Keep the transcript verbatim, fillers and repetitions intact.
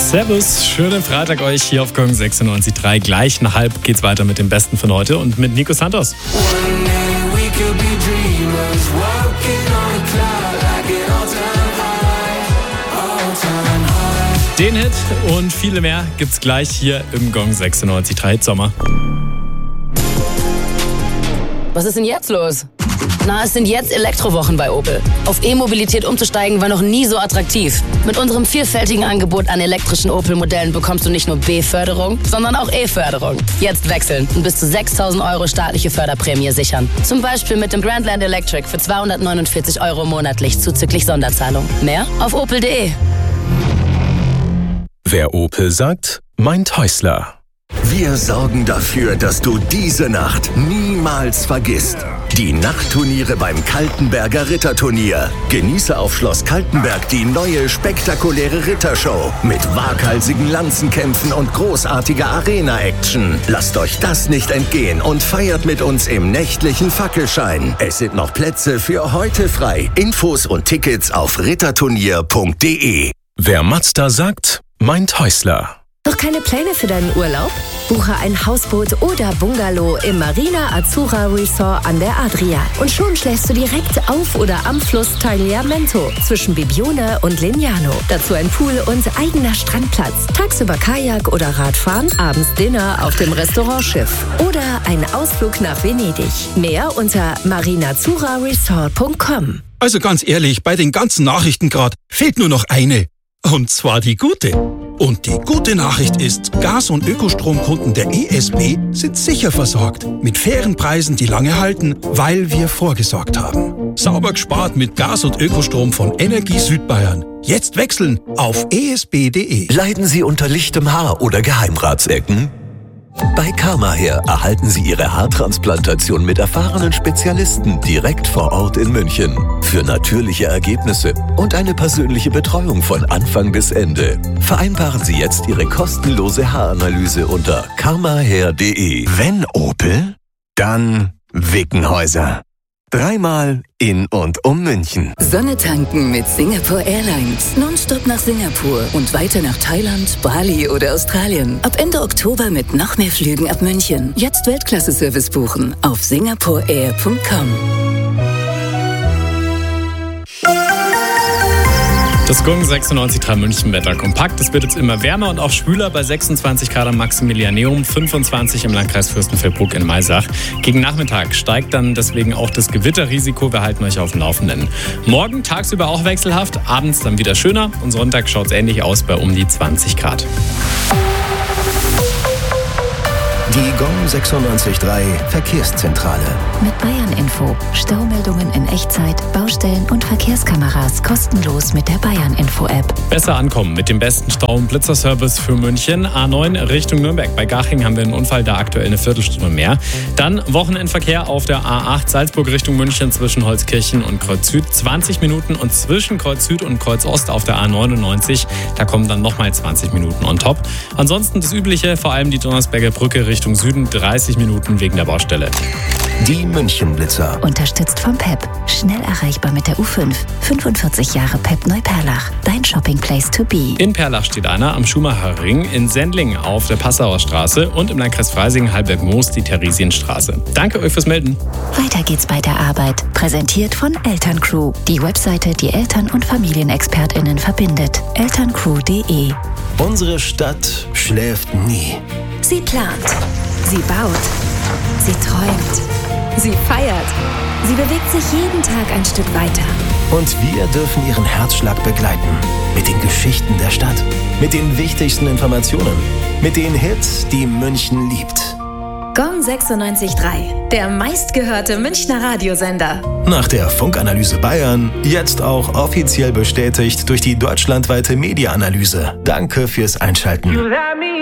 Servus, schönen Freitag euch hier auf Gong sechsundneunzig Komma drei. Gleich nach halb geht's weiter mit dem Besten von heute und mit Nico Santos. Den Hit und viele mehr gibt's gleich hier im Gong sechsundneunzig Komma drei Hit Sommer. Was ist denn jetzt los? Na, es sind jetzt Elektrowochen bei Opel. Auf E-Mobilität umzusteigen war noch nie so attraktiv. Mit unserem vielfältigen Angebot an elektrischen Opel-Modellen bekommst du nicht nur B-Förderung, sondern auch E-Förderung. Jetzt wechseln und bis zu sechstausend Euro staatliche Förderprämie sichern. Zum Beispiel mit dem Grandland Electric für zweihundertneunundvierzig Euro monatlich zuzüglich Sonderzahlung. Mehr auf opel punkt de. Wer Opel sagt, meint Häusler. Wir sorgen dafür, dass du diese Nacht niemals vergisst. Die Nachtturniere beim Kaltenberger Ritterturnier. Genieße auf Schloss Kaltenberg die neue spektakuläre Rittershow mit waghalsigen Lanzenkämpfen und großartiger Arena-Action. Lasst euch das nicht entgehen und feiert mit uns im nächtlichen Fackelschein. Es sind noch Plätze für heute frei. Infos und Tickets auf ritterturnier punkt de. Wer Mazda sagt, meint Häusler. Noch keine Pläne für deinen Urlaub? Buche ein Hausboot oder Bungalow im Marina Azzurra Resort an der Adria. Und schon schläfst du direkt auf oder am Fluss Tagliamento zwischen Bibione und Lignano. Dazu ein Pool und eigener Strandplatz. Tagsüber Kajak oder Radfahren, abends Dinner auf dem Restaurantschiff. Oder ein Ausflug nach Venedig. Mehr unter marinazzurra resort punkt com. Also ganz ehrlich, bei den ganzen Nachrichten gerade fehlt nur noch eine. Und zwar die gute. Und die gute Nachricht ist, Gas- und Ökostromkunden der E S B sind sicher versorgt. Mit fairen Preisen, die lange halten, weil wir vorgesorgt haben. Sauber gespart mit Gas- und Ökostrom von Energie Südbayern. Jetzt wechseln auf e s b punkt de. Leiden Sie unter lichtem Haar oder Geheimratsecken? Bei Karmahair erhalten Sie Ihre Haartransplantation mit erfahrenen Spezialisten direkt vor Ort in München. Für natürliche Ergebnisse und eine persönliche Betreuung von Anfang bis Ende. Vereinbaren Sie jetzt Ihre kostenlose Haaranalyse unter karmahair punkt de. Wenn Opel, dann Wickenhäuser. Dreimal in und um München. Sonne tanken mit Singapore Airlines. Nonstop nach Singapur und weiter nach Thailand, Bali oder Australien. Ab Ende Oktober mit noch mehr Flügen ab München. Jetzt Weltklasse-Service buchen auf singapore air punkt com. Das Gong sechsundneunzig Komma drei München Wetter kompakt. Es wird jetzt immer wärmer und auch schwüler bei sechsundzwanzig Grad am Maximilianeum, fünfundzwanzig im Landkreis Fürstenfeldbruck in Maisach. Gegen Nachmittag steigt dann deswegen auch das Gewitterrisiko. Wir halten euch auf dem Laufenden. Morgen tagsüber auch wechselhaft, abends dann wieder schöner und Sonntag schaut es ähnlich aus bei um die zwanzig Grad. Die Gong sechsundneunzig Komma drei Verkehrszentrale. Mit Bayern Info. Staumeldungen in Echtzeit, Baustellen und Verkehrskameras kostenlos mit der Bayern Info App. Besser ankommen mit dem besten Stau- und Blitzerservice für München. A neun Richtung Nürnberg. Bei Garching haben wir einen Unfall, da aktuell eine Viertelstunde mehr. Dann Wochenendverkehr auf der A acht Salzburg Richtung München zwischen Holzkirchen und Kreuz Süd. zwanzig Minuten und zwischen Kreuz Süd und Kreuz Ost auf der A neunundneunzig. Da kommen dann nochmal zwanzig Minuten on top. Ansonsten das Übliche, vor allem die Donnersberger Brücke Richtung Süden, dreißig Minuten wegen der Baustelle. Die München-Blitzer. Unterstützt vom P E P. Schnell erreichbar mit der U fünf. fünfundvierzig Jahre P E P Neuperlach. Dein Shopping Place to be. In Perlach steht einer am Schumacher Ring, in Sendling auf der Passauer Straße und im Landkreis Freising Halberg-Moos die Theresienstraße. Danke euch fürs Melden. Weiter geht's bei der Arbeit. Präsentiert von Elterncrew. Die Webseite, die Eltern- und FamilienexpertInnen verbindet. elterncrew punkt de. Unsere Stadt schläft nie. Sie plant. Sie baut. Sie träumt. Sie feiert. Sie bewegt sich jeden Tag ein Stück weiter. Und wir dürfen ihren Herzschlag begleiten. Mit den Geschichten der Stadt. Mit den wichtigsten Informationen. Mit den Hits, die München liebt. Gong sechsundneunzig Komma drei. Der meistgehörte Münchner Radiosender. Nach der Funkanalyse Bayern, jetzt auch offiziell bestätigt durch die deutschlandweite Media-Analyse. Danke fürs Einschalten.